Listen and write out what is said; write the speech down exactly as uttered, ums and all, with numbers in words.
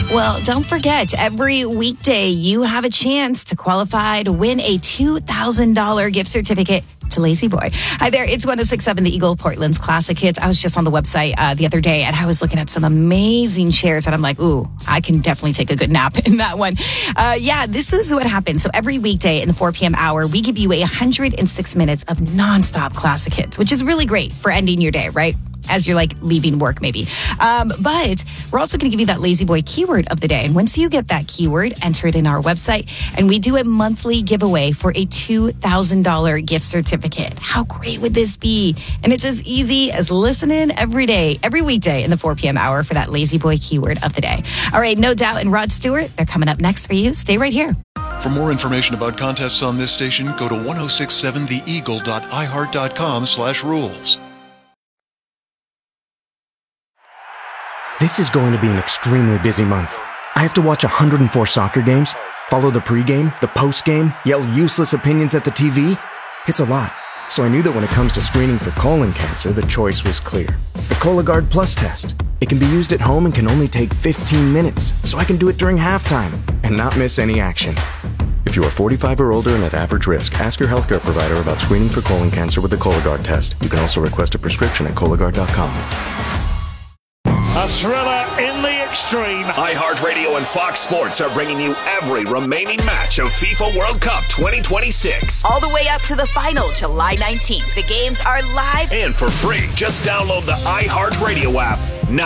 Well, don't forget, every weekday you have a chance to qualify to win a two thousand dollars gift certificate to Lazy Boy. Hi there, it's one oh six point seven The Eagle, Portland's classic hits. I was just on the website uh, the other day and I was looking at some amazing shares and I'm like, ooh, I can definitely take a good nap in that one. Uh, yeah, this is what happens. So every weekday in the four p.m. hour, we give you a one hundred six minutes of nonstop classic hits, which is really great for ending your day, right? As you're like leaving work, maybe. Um, but we're also going to give you that Lazy Boy keyword of the day. And once you get that keyword, enter it in our website. And we do a monthly giveaway for a two thousand dollars gift certificate. How great would this be? And it's as easy as listening every day, every weekday in the four p.m. hour for that Lazy Boy keyword of the day. All right, No Doubt and Rod Stewart, they're coming up next for you. Stay right here. For more information about contests on this station, go to ten sixty-seven the eagle dot i heart dot com slash rules. This is going to be an extremely busy month. I have to watch one hundred four soccer games, follow the pregame, the postgame, yell useless opinions at the T V. It's a lot. So I knew that when it comes to screening for colon cancer, the choice was clear. The Cologuard Plus test. It can be used at home and can only take fifteen minutes, so I can do it during halftime and not miss any action. If you are forty-five or older and at average risk, ask your healthcare provider about screening for colon cancer with the Cologuard test. You can also request a prescription at Cologuard dot com. A thriller in the extreme. iHeartRadio and Fox Sports are bringing you every remaining match of FIFA World Cup twenty twenty-six. All the way up to the final, July nineteenth. The games are live And for free. Just download the iHeartRadio app now.